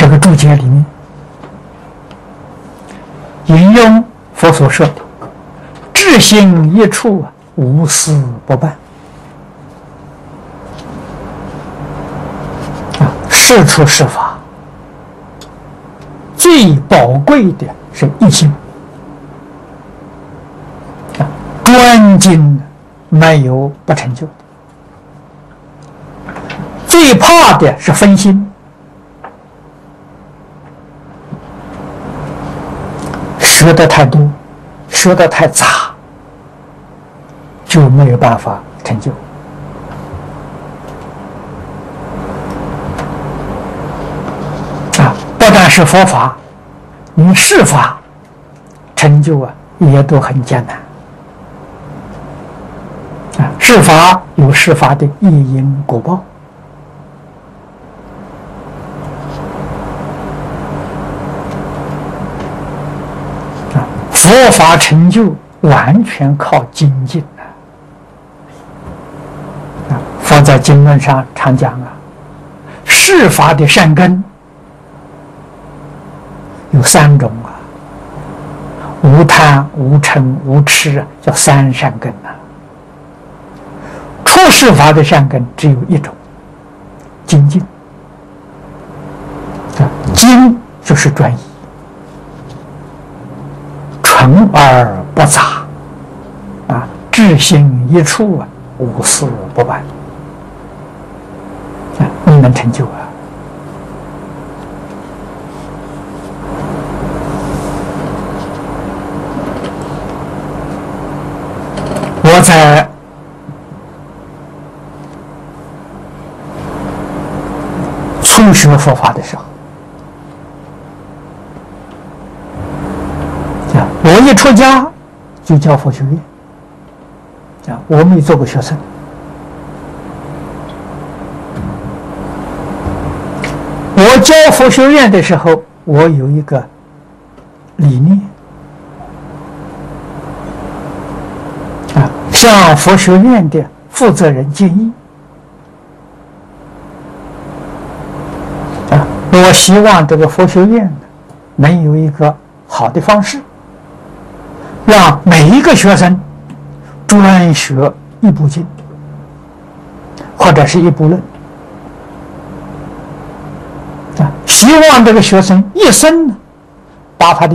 这个注解里面引用佛所说的“至心一处，无私不办”。是处是法，最宝贵的是一心。专精没有不成就的。最怕的是分心，学的太多，学的太杂，就没有办法成就。不但是佛法，你世法成就也都很艰难。世法有世法的业因果报。佛法成就完全靠精进佛在经论上常讲世法的善根有3种无贪、无嗔、无痴叫3善根出世法的善根只有1种，精进。精就是专一，纯而不杂至心一处无私不办你能成就我在初学佛法的时候，我一出家就教佛学院我没做过学生。我教佛学院的时候，我有一个理念向佛学院的负责人建议我希望这个佛学院能有一个好的方式，让每一个学生专学一部经或者是一部论希望这个学生一生把他的